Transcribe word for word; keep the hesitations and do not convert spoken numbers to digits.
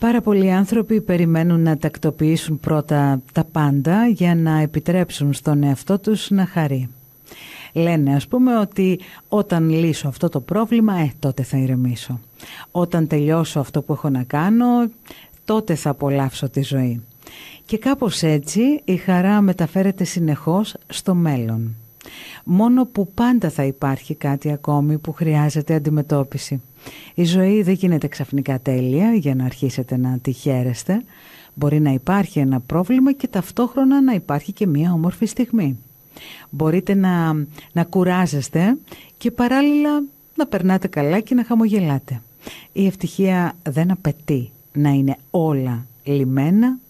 Πάρα πολλοί άνθρωποι περιμένουν να τακτοποιήσουν πρώτα τα πάντα για να επιτρέψουν στον εαυτό τους να χαρεί. Λένε ας πούμε ότι όταν λύσω αυτό το πρόβλημα, ε, τότε θα ηρεμήσω. Όταν τελειώσω αυτό που έχω να κάνω, τότε θα απολαύσω τη ζωή. Και κάπως έτσι η χαρά μεταφέρεται συνεχώς στο μέλλον. Μόνο που πάντα θα υπάρχει κάτι ακόμη που χρειάζεται αντιμετώπιση. Η ζωή δεν γίνεται ξαφνικά τέλεια για να αρχίσετε να τη χαίρεστε. Μπορεί να υπάρχει ένα πρόβλημα και ταυτόχρονα να υπάρχει και μια όμορφη στιγμή. Μπορείτε να, να κουράζεστε και παράλληλα να περνάτε καλά και να χαμογελάτε. Η ευτυχία δεν απαιτεί να είναι όλα λυμμένα